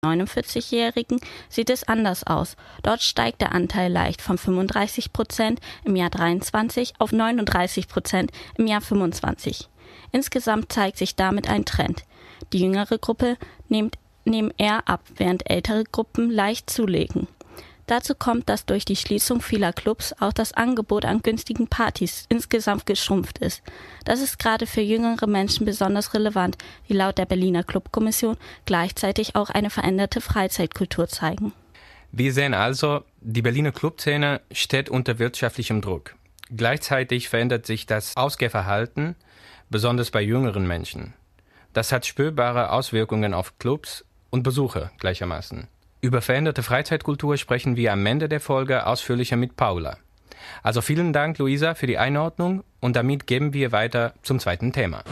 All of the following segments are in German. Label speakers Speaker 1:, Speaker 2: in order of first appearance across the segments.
Speaker 1: 49-Jährigen sieht es anders aus. Dort steigt der Anteil leicht von 35% im Jahr 23 auf 39% im Jahr 25. Insgesamt zeigt sich damit ein Trend. Die jüngere Gruppe nehmen eher ab, während ältere Gruppen leicht zulegen. Dazu kommt, dass durch die Schließung vieler Clubs auch das Angebot an günstigen Partys insgesamt geschrumpft ist. Das ist gerade für jüngere Menschen besonders relevant, die laut der Berliner Clubkommission gleichzeitig auch eine veränderte Freizeitkultur zeigen.
Speaker 2: Wir sehen also, die Berliner Clubszene steht unter wirtschaftlichem Druck. Gleichzeitig verändert sich das Ausgehverhalten, besonders bei jüngeren Menschen. Das hat spürbare Auswirkungen auf Clubs und Besucher gleichermaßen. Über veränderte Freizeitkultur sprechen wir am Ende der Folge ausführlicher mit Paula. Also vielen Dank, Luisa, für die Einordnung und damit geben wir weiter zum zweiten Thema.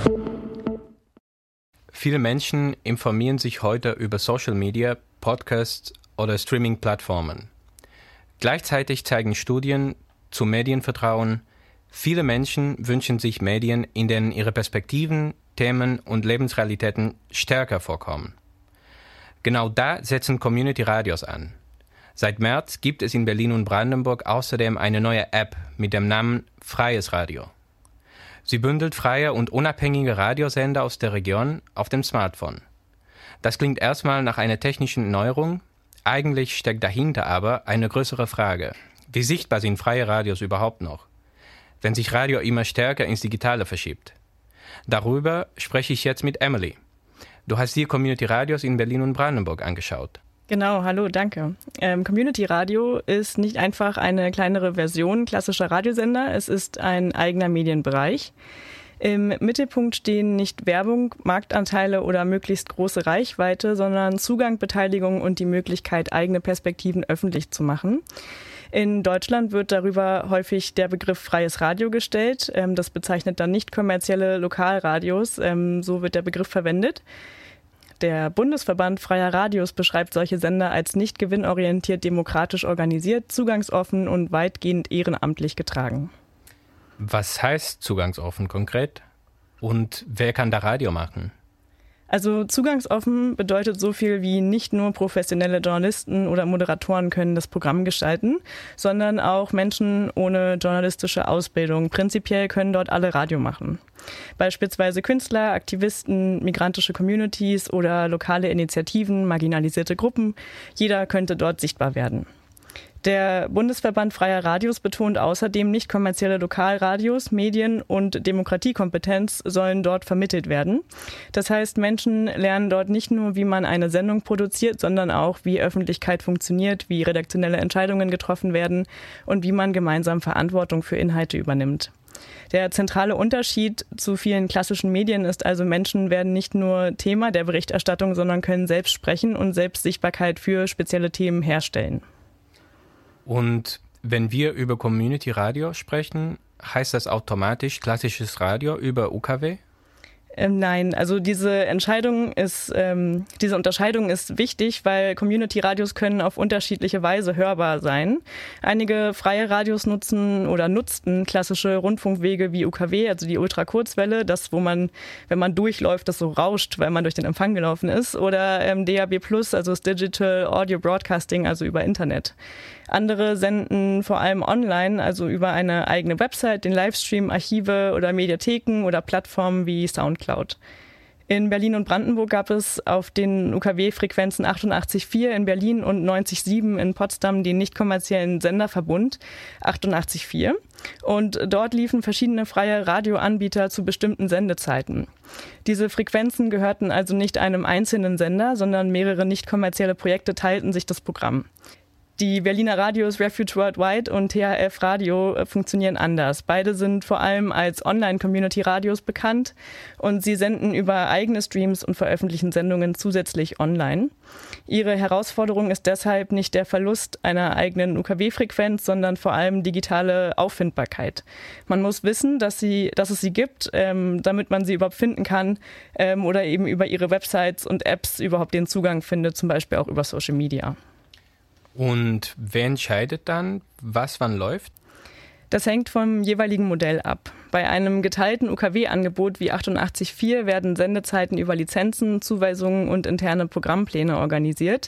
Speaker 2: Viele Menschen informieren sich heute über Social Media, Podcasts oder Streaming-Plattformen. Gleichzeitig zeigen Studien zu Medienvertrauen, viele Menschen wünschen sich Medien, in denen ihre Perspektiven, Themen und Lebensrealitäten stärker vorkommen. Genau da setzen Community-Radios an. Seit März gibt es in Berlin und Brandenburg außerdem eine neue App mit dem Namen Freies Radio. Sie bündelt freie und unabhängige Radiosender aus der Region auf dem Smartphone. Das klingt erstmal nach einer technischen Neuerung, eigentlich steckt dahinter aber eine größere Frage. Wie sichtbar sind freie Radios überhaupt noch, wenn sich Radio immer stärker ins Digitale verschiebt? Darüber spreche ich jetzt mit Emily. Du hast dir Community-Radios in Berlin und Brandenburg angeschaut.
Speaker 3: Genau, hallo, danke. Community Radio ist nicht einfach eine kleinere Version klassischer Radiosender, es ist ein eigener Medienbereich. Im Mittelpunkt stehen nicht Werbung, Marktanteile oder möglichst große Reichweite, sondern Zugang, Beteiligung und die Möglichkeit, eigene Perspektiven öffentlich zu machen. In Deutschland wird darüber häufig der Begriff freies Radio gestellt. Das bezeichnet dann nicht kommerzielle Lokalradios, so wird der Begriff verwendet. Der Bundesverband Freier Radios beschreibt solche Sender als nicht gewinnorientiert, demokratisch organisiert, zugangsoffen und weitgehend ehrenamtlich getragen.
Speaker 2: Was heißt zugangsoffen konkret? Und wer kann da Radio machen?
Speaker 3: Also zugangsoffen bedeutet so viel wie nicht nur professionelle Journalisten oder Moderatoren können das Programm gestalten, sondern auch Menschen ohne journalistische Ausbildung. Prinzipiell können dort alle Radio machen. Beispielsweise Künstler, Aktivisten, migrantische Communities oder lokale Initiativen, marginalisierte Gruppen. Jeder könnte dort sichtbar werden. Der Bundesverband Freier Radios betont außerdem, nicht kommerzielle Lokalradios, Medien und Demokratiekompetenz sollen dort vermittelt werden. Das heißt, Menschen lernen dort nicht nur, wie man eine Sendung produziert, sondern auch, wie Öffentlichkeit funktioniert, wie redaktionelle Entscheidungen getroffen werden und wie man gemeinsam Verantwortung für Inhalte übernimmt. Der zentrale Unterschied zu vielen klassischen Medien ist also, Menschen werden nicht nur Thema der Berichterstattung, sondern können selbst sprechen und selbst Sichtbarkeit für spezielle Themen herstellen.
Speaker 2: Und wenn wir über Community Radio sprechen, heißt das automatisch klassisches Radio über UKW?
Speaker 3: Nein, also diese Unterscheidung ist wichtig, weil Community-Radios können auf unterschiedliche Weise hörbar sein. Einige freie Radios nutzten klassische Rundfunkwege wie UKW, also die Ultrakurzwelle, das, wo man, wenn man durchläuft, das so rauscht, weil man durch den Empfang gelaufen ist, oder DAB+, also das Digital Audio Broadcasting, also über Internet. Andere senden vor allem online, also über eine eigene Website, den Livestream, Archive oder Mediatheken oder Plattformen wie Soundcloud. In Berlin und Brandenburg gab es auf den UKW-Frequenzen 88,4 in Berlin und 90,7 in Potsdam den nicht kommerziellen Senderverbund 88,4. Und dort liefen verschiedene freie Radioanbieter zu bestimmten Sendezeiten. Diese Frequenzen gehörten also nicht einem einzelnen Sender, sondern mehrere nicht kommerzielle Projekte teilten sich das Programm. Die Berliner Radios Refuge Worldwide und THF Radio funktionieren anders. Beide sind vor allem als Online-Community-Radios bekannt und sie senden über eigene Streams und veröffentlichen Sendungen zusätzlich online. Ihre Herausforderung ist deshalb nicht der Verlust einer eigenen UKW-Frequenz, sondern vor allem digitale Auffindbarkeit. Man muss wissen, dass es sie gibt, damit man sie überhaupt finden kann oder eben über ihre Websites und Apps überhaupt den Zugang findet, zum Beispiel auch über Social Media.
Speaker 2: Und wer entscheidet dann, was wann läuft?
Speaker 3: Das hängt vom jeweiligen Modell ab. Bei einem geteilten UKW-Angebot wie 88.4 werden Sendezeiten über Lizenzen, Zuweisungen und interne Programmpläne organisiert.